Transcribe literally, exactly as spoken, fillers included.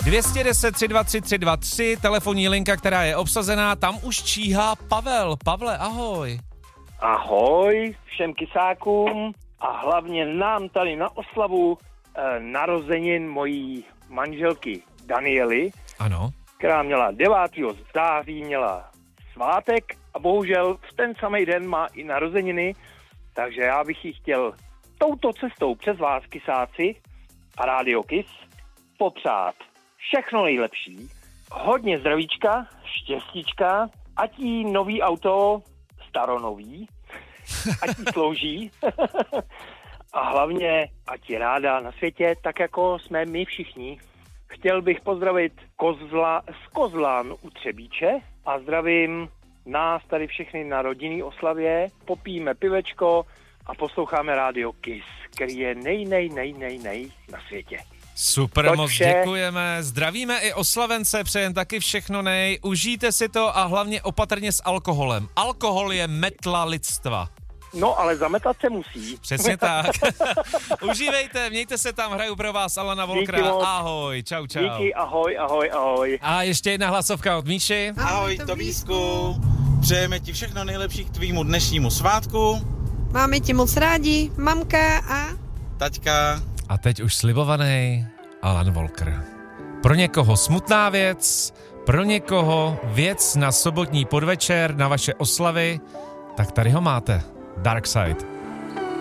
dvě stě deset tři dva tři tři dva tři, telefonní linka, která je obsazená, tam už číhá Pavel. Pavle, ahoj. Ahoj všem kysákům a hlavně nám tady na oslavu e, narozenin mojí manželky Daniely. Ano. Která měla devátého září, měla svátek a bohužel v ten samý den má i narozeniny, takže já bych jí chtěl touto cestou přes vás, kysáci a Rádio Kiss, popřát všechno nejlepší, hodně zdravíčka, štěstíčka, ať jí nový auto, staronový, ať jí slouží a hlavně ať je ráda na světě, tak jako jsme my všichni. Chtěl bych pozdravit Kozla, z Kozlán u Třebíče a zdravím nás tady všechny na rodinný oslavě. Popijeme pivečko a posloucháme Rádio Kiss, který je nej, nej, nej, nej, nej na světě. Super, Toť moc vše. Děkujeme. Zdravíme i oslavence, přejem taky všechno nej. Užijte si to a hlavně opatrně s alkoholem. Alkohol je metla lidstva. No, ale zametat se musí. Přesně tak. Užívejte, mějte se tam, hraju pro vás Alana Volkra. Ahoj, čau, čau. Díky, ahoj, ahoj, ahoj. A ještě jedna hlasovka od Míši. Ahoj, Tobísku. Přejeme ti všechno nejlepší k tvýmu dnešnímu svátku. Máme tě moc rádi, mamka a... Taťka. A teď už slibovaný Alan Volker. Pro někoho smutná věc, pro někoho věc na sobotní podvečer, na vaše oslavy, tak tady ho máte. Dark Side.